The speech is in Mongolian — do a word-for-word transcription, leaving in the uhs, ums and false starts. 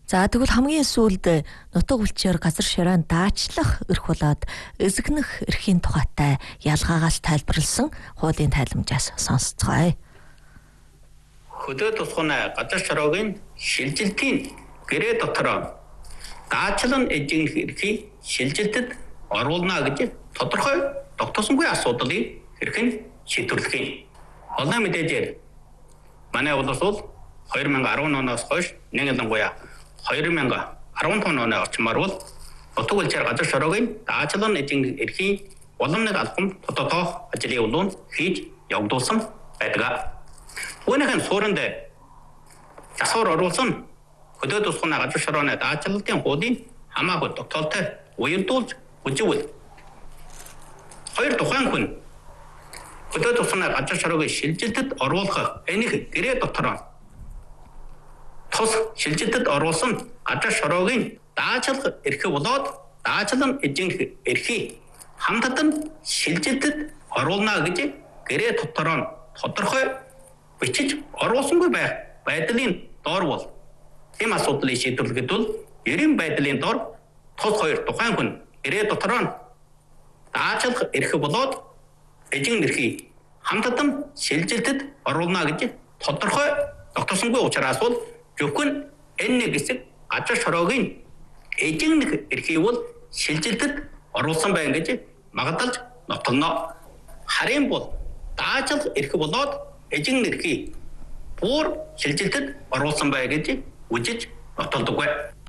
За тэгвэл хамгийн сүүлд нутаг үлчээр газар шираан даачлах эрх болоод эзэгнэх эрхийн тухайтай ялгаагаас тайлбарлсан хуулийн тайламжаас сонсцгоё. Хөдөө тусгана газар широогийн шилжилтийн гэрээ дотор даачлан эзэгнэх эрхийг шилжилтэд оруулна гэж тодорхой тогтоосонгүй асуудлыг хэрхэн шийдвэрлэх юм. Олон мэдээлэл манай улс бол two thousand ten оноос хойш нэг ялангуяа two thousand fifteen оны орчмоор бол нутаг үлчээр газар широогийн даачлан эзэгнэх эрхийн уламжлалт албан тодорхой ажлын улуун хийж явагдуулсан байдаг. Үүнийхэн суурьнд засвар оруулсан хөдөө тусгана газар широоны даачлалтын хуулийн хамаагүй тогтоолтой уялдуулж үзвэл хоёр тухайн хүн хөдөө тусгана газар широогийн шилжилтэд оруулах энийг гэрээ дотор тус шилжилтэд оруулсан газар широогийн даачлах эрх болоод даачлан эзэгнэх эрхийг хамтад нь шилжилтэд оруулна гэж гэрээ дотор тодорхой бичиж оруулсангүй байх байдлын доор бол тийм асуудлыг шийдвэрлэхэд бол ерийн байдлын доор тус хоёр тухайн хүн гэрээ дотор даачлах эрх болоод эзэгнэх эрхийг хамтад нь шилжилтэд оруулна гэж тодорхой тогтоосонгүй учраас бол зөвхөн энэ нэг хэсэг газар широогийн эзэгнэх эрхийг бол шилжилтэд оруулсан байна гэж магадalж нотолно. Харин бол даачлах эрх болоод эзэгнэх эрхийг бүр шилжилтэд оруулсан бай гэж үжиж нотолдог.